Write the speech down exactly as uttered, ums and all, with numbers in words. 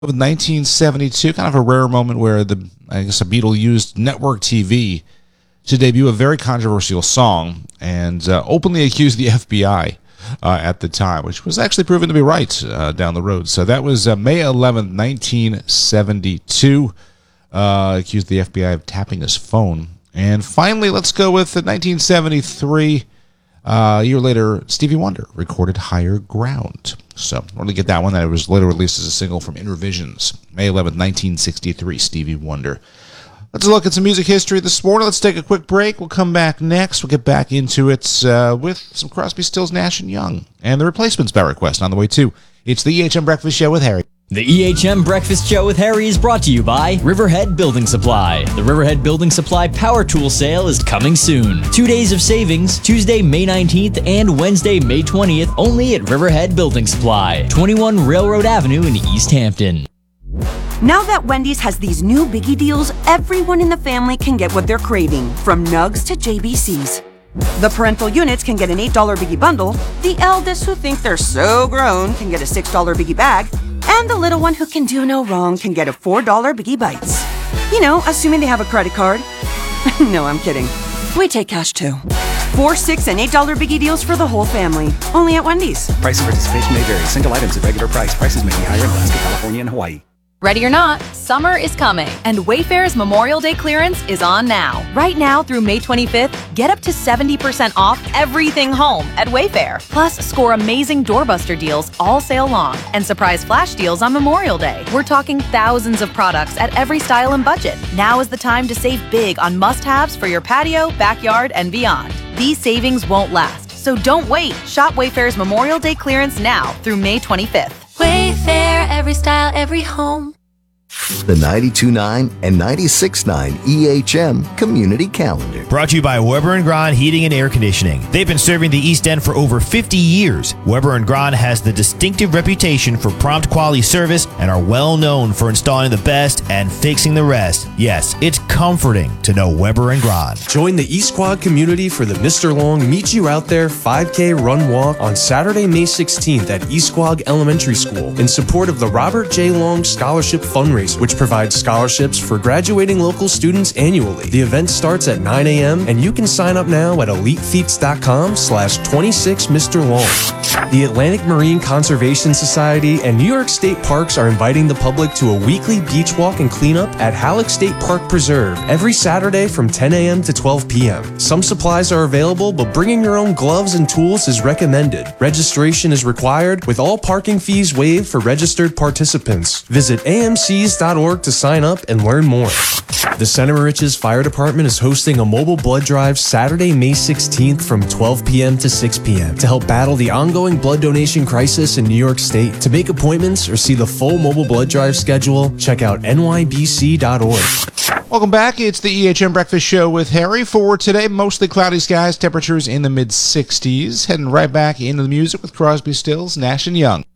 With nineteen seventy-two, kind of a rare moment where the I guess a Beatle used network T V to debut a very controversial song and uh, openly accused the F B I uh, at the time, which was actually proven to be right uh, down the road. So that was uh, May eleventh, nineteen seventy-two. Uh, accused the F B I of tapping his phone. And finally, let's go with uh, nineteen seventy-three. Uh, a year later, Stevie Wonder recorded Higher Ground. So, we're going to get that one. That was later released as a single from Innervisions. May eleventh, nineteen sixty-three, Stevie Wonder. Let's look at some music history this morning. Let's take a quick break. We'll come back next. We'll get back into it uh, with some Crosby, Stills, Nash and Young. And the Replacements by request on the way, too. It's the E H M Breakfast Show with Harry. The E H M Breakfast Show with Harry is brought to you by Riverhead Building Supply. The Riverhead Building Supply Power Tool Sale is coming soon. Two days of savings, Tuesday, May nineteenth and Wednesday, May twentieth, only at Riverhead Building Supply, twenty-one Railroad Avenue in East Hampton. Now that Wendy's has these new biggie deals, everyone in the family can get what they're craving, from nugs to J B Cs. The parental units can get an eight dollar biggie bundle, the eldest who think they're so grown can get a six dollar biggie bag, and the little one who can do no wrong can get a four dollar Biggie Bites. You know, assuming they have a credit card. No, I'm kidding. We take cash too. Four, six, and eight dollar Biggie deals for the whole family. Only at Wendy's. Price and participation may vary. Single items at regular price. Prices may be higher in Alaska, California, and Hawaii. Ready or not, summer is coming, and Wayfair's Memorial Day clearance is on now. Right now through May twenty-fifth, get up to seventy percent off everything home at Wayfair. Plus, score amazing doorbuster deals all sale long and surprise flash deals on Memorial Day. We're talking thousands of products at every style and budget. Now is the time to save big on must-haves for your patio, backyard, and beyond. These savings won't last, so don't wait. Shop Wayfair's Memorial Day clearance now through May twenty-fifth. Wayfair, every style, every home. The ninety-two point nine and ninety-six point nine E H M Community Calendar. Brought to you by Weber and Grahn Heating and Air Conditioning. They've been serving the East End for over fifty years. Weber and Grahn has the distinctive reputation for prompt quality service and are well known for installing the best and fixing the rest. Yes, it's comforting to know Weber and Grahn. Join the East Quad community for the Mister Long Meet You Out There five K Run Walk on Saturday, May sixteenth at East Quad Elementary School in support of the Robert J. Long Scholarship Fundraiser, which provides scholarships for graduating local students annually. The event starts at nine a.m. and you can sign up now at elitefeats.com slash 26 Mr. Long. The Atlantic Marine Conservation Society and New York State Parks are inviting the public to a weekly beach walk and cleanup at Halleck State Park Preserve every Saturday from ten a.m. to twelve p.m. Some supplies are available, but bringing your own gloves and tools is recommended. Registration is required, with all parking fees waived for registered participants. Visit A M Cs dot org to sign up and learn more. The Center Riches Fire Department is hosting a mobile blood drive Saturday, May sixteenth from twelve p.m. to six p.m. to help battle the ongoing blood donation crisis in New York State. To make appointments or see the full mobile blood drive schedule, check out N Y B C dot org. Welcome back. It's the E H M Breakfast Show with Harry. For today, mostly cloudy skies, temperatures in the mid sixties. Heading right back into the music with Crosby, Stills, Nash and Young.